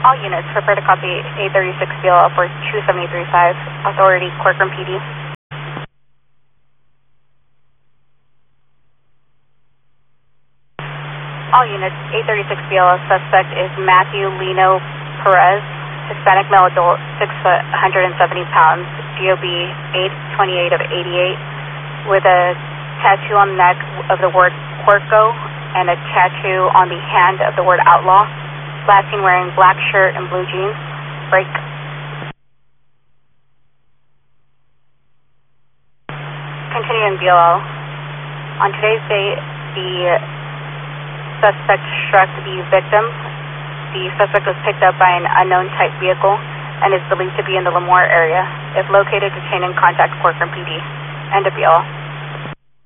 All units prepare to copy A36 BLL for 2735, authority Corcoran PD. All units, A36 BLL suspect is Matthew Lino Perez, Hispanic male adult, 6 foot, 170 pounds, DOB 828 of 88, with a tattoo on the neck of the word Puerco and a tattoo on the hand of the word outlaw. Last seen wearing black shirt and blue jeans. Break. Continuing BLL. On today's date, the suspect struck the victim. The suspect was picked up by an unknown type vehicle and is believed to be in the Lemoore area. If located, detain and contact Corcoran PD. End of BLL.